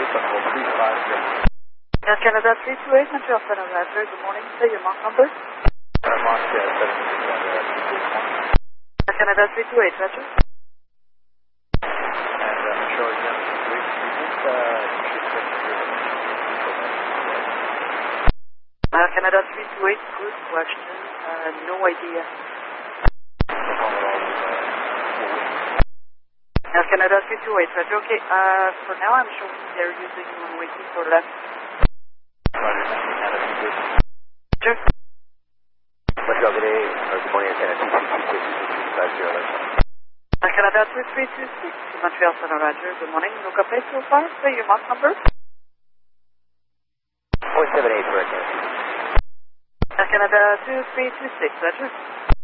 Air Canada 328, Montreal Center, Roger. Good morning. Say your Mach number. Mach 7. Air Canada 328, Roger. And sure again, we Air Canada 328, good question. No idea. Air Canada 328, Roger. Okay, for now I'm showing they're using runway 24 left. Sure. Montreal today, good morning, Air Canada 236 Air Canada 2326, Montreal Center, Roger. Good morning. Look up so far. Say your Mach number. 478 for Air Canada. Air Canada 2326, Roger.